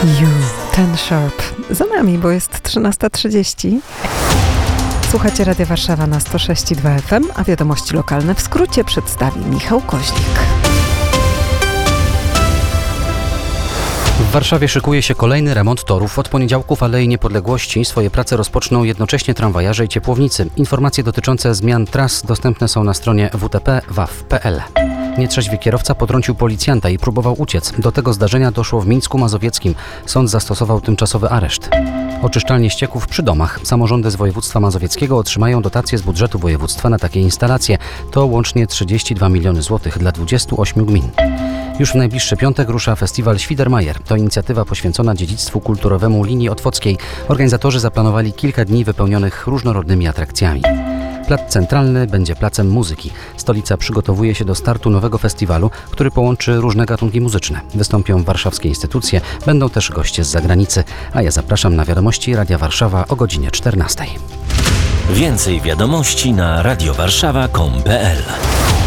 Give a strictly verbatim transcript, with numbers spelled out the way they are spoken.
You, Ten Sharp. Za nami, bo jest trzynasta trzydzieści. Słuchacie Radia Warszawa na sto sześć i dwa F M, a wiadomości lokalne w skrócie przedstawi Michał Koźlik. W Warszawie szykuje się kolejny remont torów. Od poniedziałku w Alei Niepodległości swoje prace rozpoczną jednocześnie tramwajarze i ciepłownicy. Informacje dotyczące zmian tras dostępne są na stronie w t p w a f kropka p l. Nietrzeźwy kierowca potrącił policjanta i próbował uciec. Do tego zdarzenia doszło w Mińsku Mazowieckim. Sąd zastosował tymczasowy areszt. Oczyszczalnie ścieków przy domach. Samorządy z województwa mazowieckiego otrzymają dotacje z budżetu województwa na takie instalacje. To łącznie trzydzieści dwa miliony złotych dla dwudziestu ośmiu gmin. Już w najbliższy piątek rusza festiwal Świdermajer. To inicjatywa poświęcona dziedzictwu kulturowemu linii otwockiej. Organizatorzy zaplanowali kilka dni wypełnionych różnorodnymi atrakcjami. Plac Centralny będzie placem muzyki. Stolica przygotowuje się do startu nowego festiwalu, który połączy różne gatunki muzyczne. Wystąpią warszawskie instytucje, będą też goście z zagranicy. A ja zapraszam na wiadomości Radia Warszawa o godzinie czternastej. Więcej wiadomości na radiowarszawa kropka com kropka p l.